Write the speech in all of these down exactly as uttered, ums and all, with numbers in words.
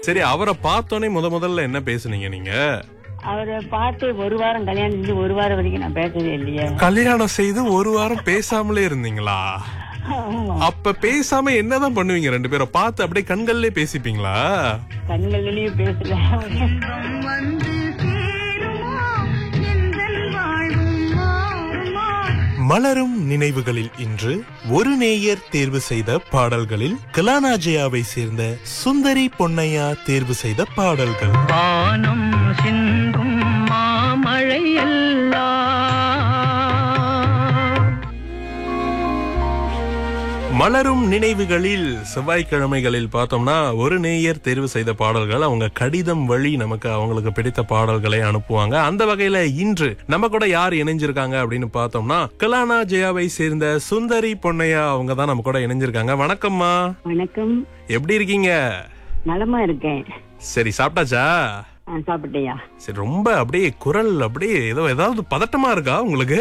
சரி, அவரை பார்த்தோன்னே முத முதல்ல என்ன பேசுனீங்க நீங்க? அவரை பார்த்து ஒரு வாரம் கல்யாணம் செஞ்சு ஒரு வாரம் வரைக்கும் நான் பேசவே இல்லையே. கல்யாணம் செய்து ஒரு வாரம் பேசாமலே இருந்தீங்களா? அப்ப பேசாம என்னதான் பண்ணுவீங்க? ரெண்டு பேரும் பார்த்து அப்படியே கண்கள்லயே பேசிப்பீங்களா? கண்கள்லயும் பேசல. மலரும் நினைவுகளில் இன்று ஒரு நேயர் தேர்வு செய்த பாடல்களில் கலானாஜயாவை சேர்ந்த சுந்தரி பொன்னையா தேர்வு செய்த பாடல்கள். வானம் சிந்தும் மாமழை மலரும் நினைவுகளில் செவ்வாய்க்கிழமைகளில் பார்த்தோம்னா ஒரு நேயர் தேர்வு செய்த பாடல்கள் அவங்க கடிதம் வழி நமக்கு அவங்களுக்கு பிடித்த பாடல்களை அனுப்புவாங்க. அந்த வகையில இன்று நம்ம கூட யார் இணைஞ்சிருக்காங்க அப்படின்னு பார்த்தோம்னா கலானா ஜெயாவை சேர்ந்த சுந்தரி பொன்னையா அவங்க தான் நம்ம கூட இணைஞ்சிருக்காங்க. வணக்கம்மா. வணக்கம். எப்படி இருக்கீங்க? நலமா இருக்கேன். சரி, சாப்பிட்டாச்சா? சாப்பிட்டியா? சரி, ரொம்ப அப்படியே குரல் அப்படியே ஏதோ ஏதாவது பதட்டமா இருக்கா உங்களுக்கு?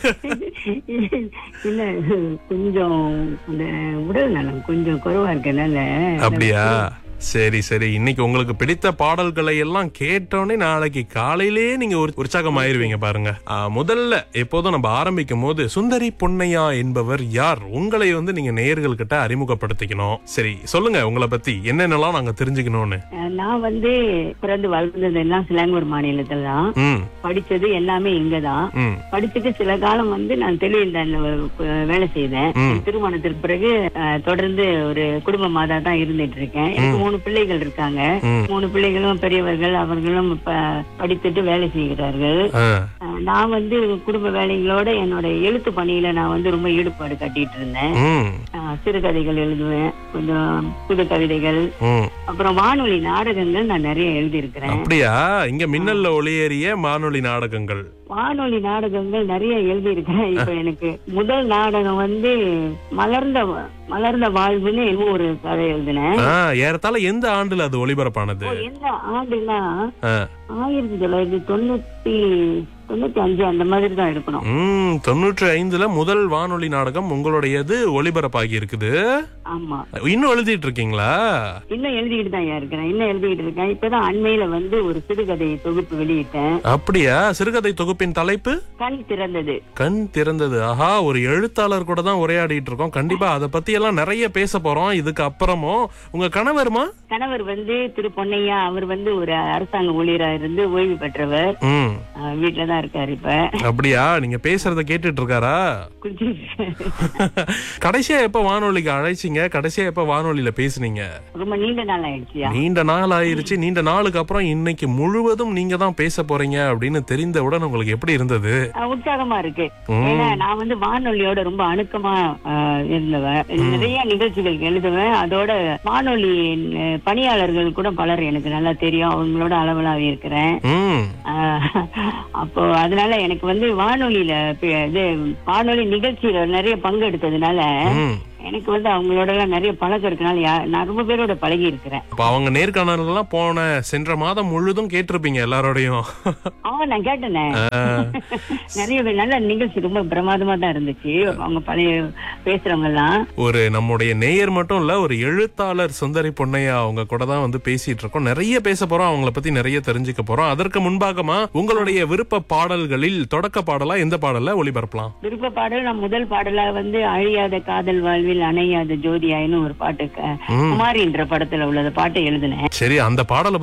இல்ல, கொஞ்சம் அந்த உடல் நலம் கொஞ்சம் குறைவா இருக்கனால. அப்படியா? சரி சரி, இன்னைக்கு உங்களுக்கு பிடித்த பாடல்களை எல்லாம் கேட்டோன்னே நாளைக்கு காலையிலேயே நீங்க ஒரு உற்சாகம் ஆயிருவீங்க பாருங்க. முதல்ல எப்போதும் நம்ம ஆரம்பிக்கும் போது சுந்தரி பொன்னையா என்பவர் யார், உங்களை வந்து நீங்க நேயர்கள் கிட்ட அறிமுகப்படுத்திக்கணும். சரி, சொல்லுங்க உங்களை பத்தி என்னென்னலாம் நாங்க தெரிஞ்சுக்கணும்னு. நான் வந்து பிறந்து வளர்ந்தது எல்லாம் சிலாங்கூர் மாநிலத்துல தான். படிச்சது எல்லாமே இங்கதான். படிச்சுட்டு சில காலம் வந்து நான் தெலுங்கானால வேலை செய்தேன். திருமணத்திற்கு பிறகு தொடர்ந்து ஒரு குடும்ப மாதா தான் இருந்துட்டு இருக்கேன். எனக்கு மூணு பிள்ளைகள் இருக்காங்க. மூணு பிள்ளைகளும் பெரியவர்கள், அவர்களும் படித்துட்டு வேலை செய்கிறார்கள். நான் வந்து குடும்ப வேலைகளோட என்னோட எழுத்து பணியில நான் வந்து ரொம்ப ஈடுபாடு கட்டிட்டு இருந்தேன். சிறுகதைகள் எழுதுவேன், கொஞ்சம் புது கவிதைகள், அப்புறம் வானொலி நாடகங்கள் நான் நிறைய எழுதி இருக்கிறேன். அப்படியா? இங்க மின்னல்ல ஒளியேறிய வானொலி நாடகங்கள் வானொலி நாடகங்கள் நிறைய எழுதி இருக்கிறேன். இப்ப எனக்கு முதல் நாடகம் வந்து மலர்ந்த மலர்ந்த வாழ்வுன்னு இன்னும் ஒரு கதை எழுதினேன். ஏறத்தாழ எந்த ஆண்டுல அது ஒளிபரப்பானது? எந்த ஆண்டுனா ஆயிரத்தி தொள்ளாயிரத்தி தொண்ணூத்தி தொண்ணூத்தி அஞ்சு அந்த மாதிரி தான் இருக்கணும். உம் தொண்ணூற்றி ஐந்துல முதல் வானொலி நாடகம் உங்களுடையது ஒளிபரப்பாகி இருக்குது. ஆமா. இன்னும் எழுதிட்டு இருக்கீங்களா? இன்னும் எழுதிட்டு தான் இருக்கிறேன். இன்னும் எழுதிட்டு இருக்கேன். இப்பதான் அண்மையில வந்து ஒரு சிறுகதை தொகுப்பு வெளியிட்டேன். அப்படியா? சிறுகதை தொகுப்பின் தலைப்பு கண் திறந்தது. கண் திறந்தது. ஆஹா, ஒரு எழுத்தாளர் கூட தான் உரையாடிட்டு இருக்கோம். கண்டிப்பா அதை பத்தி எல்லாம் நிறைய பேச போறோம் இதுக்கு அப்புறமும். உங்க கணவர்மா? கணவர் வந்து திரு பொன்னையா. அவர் வந்து ஒரு அரசாங்க ஊழியரா இருந்து ஓய்வு பெற்றவர். வீட்டுலதான் இருக்காரு இப்ப. அப்படியா? நீங்க பேசுறத கேட்டுட்டு இருக்காரா? கடைசியா எப்ப வானொலிக்கு அழைச்சிங்க? கடைசியா எப்ப வானொலியில பேசுனீங்க? ரொம்ப நீண்ட நாள் ஆயிடுச்சு. நீண்ட நாள் ஆயிருச்சு. நீண்ட நாளுக்கு அப்புறம் இன்னைக்கு முழுவதும் நீங்க தான் பேச போறீங்க அப்படின்னு தெரிந்தவுடன் உங்களுக்கு எப்படி இருந்தது? உற்சாகமா இருக்கு. ஏன்னா நான் வந்து வானொலியோட ரொம்ப அணுக்கமா இருந்தவன். நிறைய நிகழ்ச்சிகள் எழுதுவேன். அதோட வானொலி பணியாளர்கள் கூட பலர் எனக்கு நல்லா தெரியும். அவங்களோட அளவலாவே இருக்கிறேன். அப்போ அதனால எனக்கு வந்து வானொலியில இது வானொலி நிகழ்ச்சியில நிறைய பங்கெடுத்ததுனால எனக்கு வந்து அவங்களோட எல்லாம் நிறைய பழக்கம் இருக்கனால நான் ரொம்ப பேரோட பழகி இருக்கிறேன். அவங்க நேர்காணல் எல்லாம் போன சென்ற மாதம் முழுதும் கேட்டிருப்பீங்க எல்லாரோடையும். ஆமா, நான் கேட்டேனே. நிறைய நல்ல நிகழ்ச்சி, ரொம்ப பிரமாதமா தான் இருந்துச்சு. அவங்க பழைய பேசுறவங்க எல்லாம். ஒரு நம்முடைய நேயர் மட்டும் இல்ல, ஒரு எழுத்தாளர் சுந்தரி பொன்னையா அவங்க கூட தான் வந்து பேசிட்டு இருக்கோம். நிறைய பேச போறோம், அவங்கள பத்தி நிறைய தெரிஞ்சுக்க போறோம். அதற்கு முன்பாகமா உங்களுடைய விருப்ப பாடல்களில் தொடக்க பாடலா எந்த பாடல ஒளிபரப்பலாம்? விருப்ப பாடல் நான் முதல் பாடலா வந்து அழியாத காதல் வாழ்வில் அணையாத ஜோதியாயின்னு ஒரு பாட்டு குமாரி என்ற படத்துல உள்ளத பாட்டை எழுதினேன். சரி, அந்த பாடலை